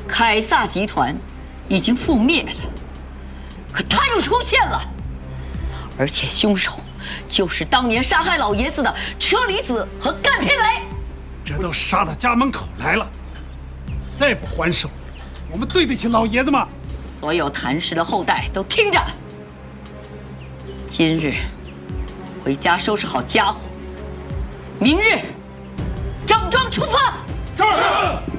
凯撒集团已经覆灭了，可他又出现了，而且凶手就是当年杀害老爷子的车厘子和干天雷。 这都杀到家门口来了，再不还手，我们对得起老爷子吗？ 所有谭氏的后代都听着，今日回家收拾好家伙，明日整装出发。 是。